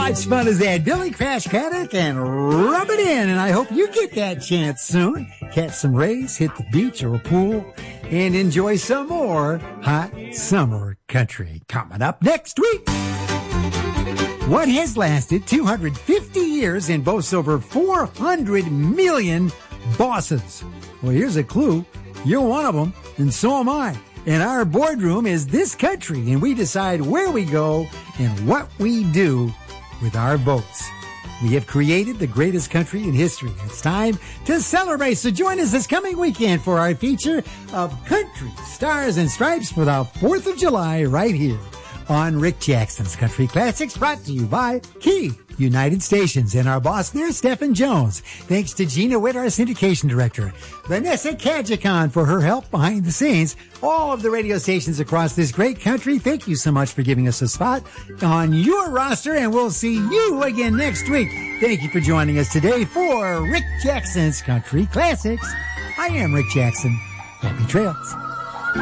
much fun is that? Billy Crash Paddock and Rub It In. And I hope you get that chance soon. Catch some rays, hit the beach or a pool, and enjoy some more hot summer country. Coming up next week. What has lasted 250 years and boasts over 400 million bosses? Well, here's a clue. You're one of them, and so am I. And our boardroom is this country, and we decide where we go and what we do with our votes. We have created the greatest country in history. It's time to celebrate. So join us this coming weekend for our feature of Country Stars and Stripes for the 4th of July right here on Rick Jackson's Country Classics, brought to you by Key United Stations and our boss there, Stephen Jones. Thanks to Gina Witt, our syndication director, Vanessa Kajikon for her help behind the scenes, all of the radio stations across this great country. Thank you so much for giving us a spot on your roster, and we'll see you again next week. Thank you for joining us today for Rick Jackson's Country Classics. I am Rick Jackson. Happy trails.